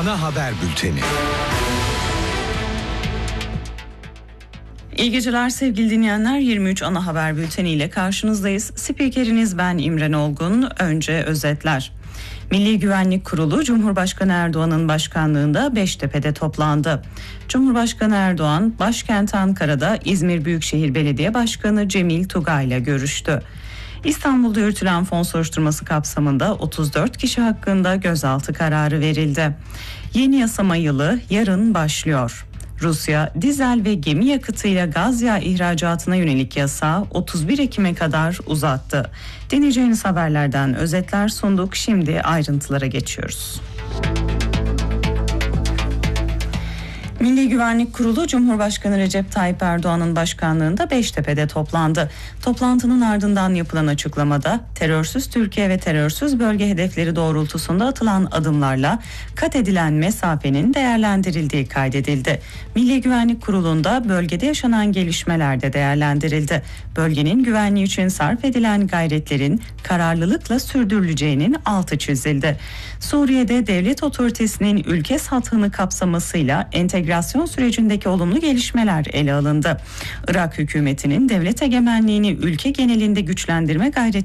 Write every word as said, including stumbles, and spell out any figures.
Ana Haber Bülteni. İyi geceler sevgili dinleyenler. yirmi üç Ana Haber Bülteni ile karşınızdayız. Spikeriniz ben İmren Olgun. Önce özetler. Milli Güvenlik Kurulu Cumhurbaşkanı Erdoğan'ın başkanlığında Beştepe'de toplandı. Cumhurbaşkanı Erdoğan başkent Ankara'da İzmir Büyükşehir Belediye Başkanı Cemil Tugay ile görüştü. İstanbul'da yürütülen fon soruşturması kapsamında otuz dört kişi hakkında gözaltı kararı verildi. Yeni yasama yılı yarın başlıyor. Rusya, dizel ve gemi yakıtıyla gaz yağı ihracatına yönelik yasağı otuz bir Ekim'e kadar uzattı. Dinleyeceğiniz haberlerden özetler sunduk. Şimdi ayrıntılara geçiyoruz. Milli Güvenlik Kurulu Cumhurbaşkanı Recep Tayyip Erdoğan'ın başkanlığında Beştepe'de toplandı. Toplantının ardından yapılan açıklamada terörsüz Türkiye ve terörsüz bölge hedefleri doğrultusunda atılan adımlarla kat edilen mesafenin değerlendirildiği kaydedildi. Milli Güvenlik Kurulu'nda bölgede yaşanan gelişmeler de değerlendirildi. Bölgenin güvenliği için sarf edilen gayretlerin kararlılıkla sürdürüleceğinin altı çizildi. Suriye'de devlet otoritesinin ülke sathını kapsamasıyla entegrasyon sürecindeki olumlu gelişmeler ele alındı. Irak hükümetinin devlet egemenliğini ülke genelinde güçlendirme gayretleri